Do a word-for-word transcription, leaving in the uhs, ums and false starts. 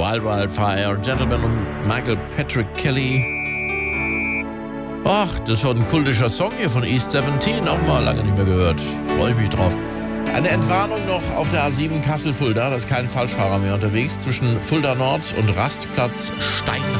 Wild Wildfire, Gentleman und Michael Patrick Kelly. Ach, das war ein kultischer Song hier von East siebzehn, auch mal lange nicht mehr gehört. Freue ich mich drauf. Eine Entwarnung noch auf der A sieben Kassel-Fulda, da ist kein Falschfahrer mehr unterwegs, zwischen Fulda Nord und Rastplatz Steinheim.